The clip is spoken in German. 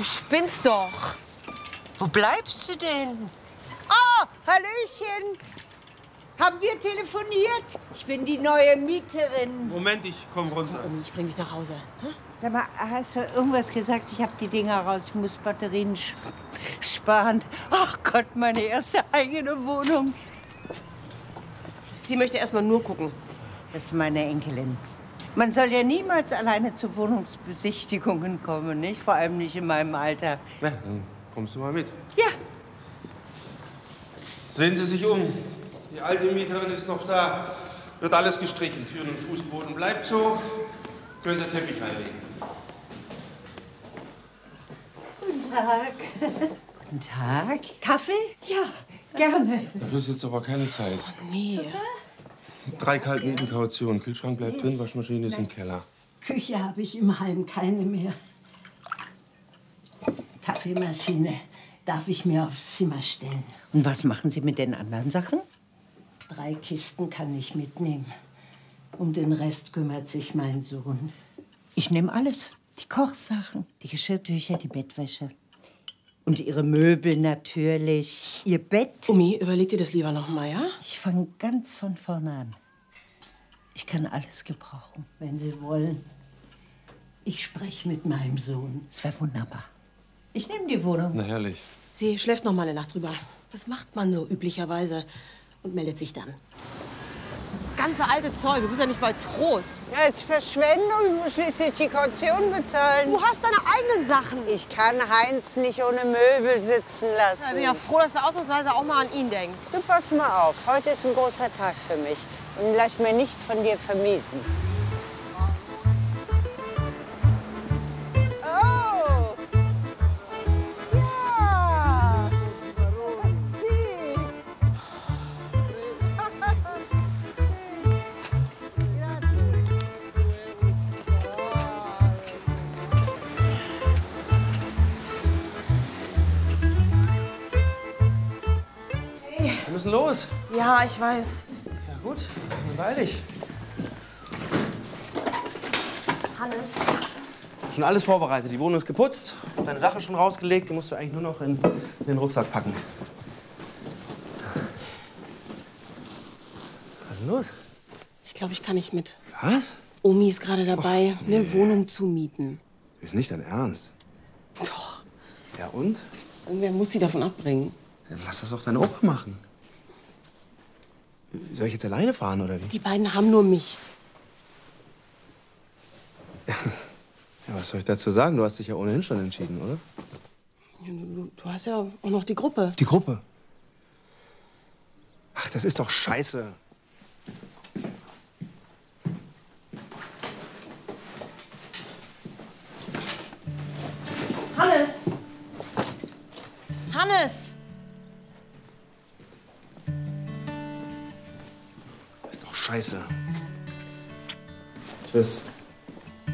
Du spinnst doch. Wo bleibst du denn? Oh, Hallöchen. Haben wir telefoniert? Ich bin die neue Mieterin. Moment, ich komm runter. Ich bring dich nach Hause. Sag mal, hast du irgendwas gesagt? Ich habe die Dinger raus. Ich muss Batterien sparen. Ach Gott, meine erste eigene Wohnung. Sie möchte erst mal nur gucken. Das ist meine Enkelin. Man soll ja niemals alleine zu Wohnungsbesichtigungen kommen, nicht? Vor allem nicht in meinem Alter. Na, dann kommst du mal mit. Ja. Sehen Sie sich um. Die alte Mieterin ist noch da. Wird alles gestrichen. Türen und Fußboden bleibt so. Können Sie Teppich einlegen. Guten Tag. Guten Tag. Kaffee? Ja, gerne. Dafür ist jetzt aber keine Zeit. Nee. 3 Kaltmietenkaution. Kühlschrank bleibt drin, Waschmaschine ist im Keller. Küche habe ich im Heim keine mehr. Kaffeemaschine darf ich mir aufs Zimmer stellen. Und was machen Sie mit den anderen Sachen? 3 Kisten kann ich mitnehmen. Um den Rest kümmert sich mein Sohn. Ich nehme alles. Die Kochsachen, die Geschirrtücher, die Bettwäsche. Und Ihre Möbel natürlich. Ihr Bett. Omi, überleg dir das lieber noch mal, ja? Ich fange ganz von vorne an. Ich kann alles gebrauchen. Wenn Sie wollen. Ich spreche mit meinem Sohn. Es wäre wunderbar. Ich nehme die Wohnung. Na herrlich. Sie schläft noch mal eine Nacht drüber. Das macht man so üblicherweise. Und meldet sich dann. Das ganze alte Zeug, du bist ja nicht bei Trost. Ja, es ist Verschwendung. Ich muss schließlich die Kaution bezahlen. Du hast deine eigenen Sachen. Ich kann Heinz nicht ohne Möbel sitzen lassen. Ich bin ja froh, dass du ausnahmsweise auch mal an ihn denkst. Du pass mal auf. Heute ist ein großer Tag für mich. Und lass mir nicht von dir vermiesen. Oh! Ja! Wir müssen los. Ja, ich weiß. Ja gut, dann beeil dich. Hannes. Schon alles vorbereitet. Die Wohnung ist geputzt, deine Sachen schon rausgelegt. Die musst du eigentlich nur noch in den Rucksack packen. Was ist denn los? Ich glaube, ich kann nicht mit. Was? Omi ist gerade dabei, eine Wohnung zu mieten. Ist nicht dein Ernst. Doch. Ja und? Irgendwer muss sie davon abbringen. Dann lass das auch dein Opa machen. Soll ich jetzt alleine fahren, oder wie? Die beiden haben nur mich. Ja, was soll ich dazu sagen? Du hast dich ja ohnehin schon entschieden, oder? Du hast ja auch noch die Gruppe. Die Gruppe? Ach, das ist doch scheiße. Hannes! Hannes! Das ist doch scheiße. Tschüss.